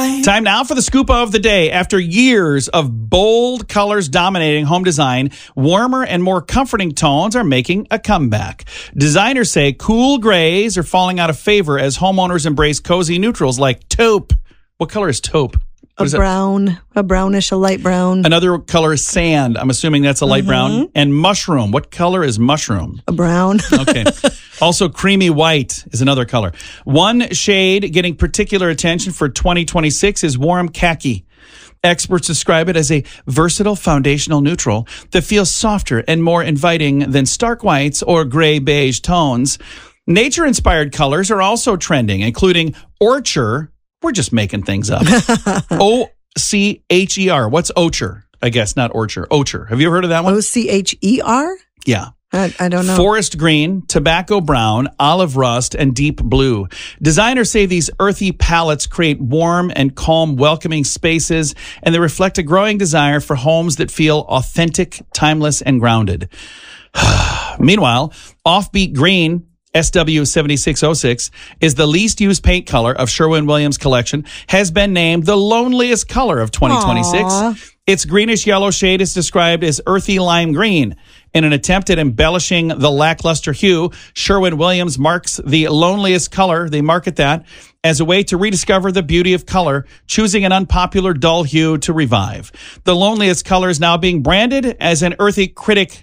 time. Time now for the scoop of the day. After years of bold colors dominating home design, warmer and more comforting tones are making a comeback. Designers say cool grays are falling out of favor as homeowners embrace cozy neutrals like taupe. What color is taupe? A brownish, a light brown. Another color is sand. I'm assuming that's a light brown. And mushroom. What color is mushroom? A brown. Okay. Also, creamy white is another color. One shade getting particular attention for 2026 is warm khaki. Experts describe it as a versatile foundational neutral that feels softer and more inviting than stark whites or gray beige tones. Nature-inspired colors are also trending, including ochre. We're just making things up. O-C-H-E-R. What's ochre? I guess not orchard. Ochre. Have you ever heard of that one? O-C-H-E-R? Yeah. I don't know. Forest green, tobacco brown, olive rust, and deep blue. Designers say these earthy palettes create warm and calm, welcoming spaces, and they reflect a growing desire for homes that feel authentic, timeless, and grounded. Meanwhile, offbeat green, SW7606, is the least used paint color of Sherwin-Williams collection, has been named the loneliest color of 2026. Aww. Its greenish yellow shade is described as earthy lime green. In an attempt at embellishing the lackluster hue, Sherwin-Williams marks the loneliest color. They market that as a way to rediscover the beauty of color, choosing an unpopular dull hue to revive. The loneliest color is now being branded as an earthy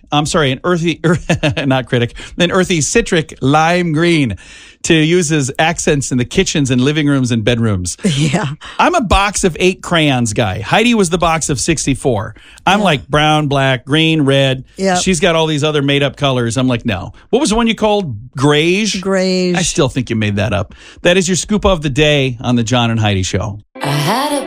citric lime green to use as accents in the kitchens and living rooms and bedrooms. Yeah. I'm a box of 8 crayons guy. Heidi was the box of 64. I'm like brown, black, green, red. Yeah. She's got all these other made up colors. I'm like, no. What was the one you called? Grayish? Grayish. I still think you made that up. That is your scoop of the day on the John and Heidi Show. I had a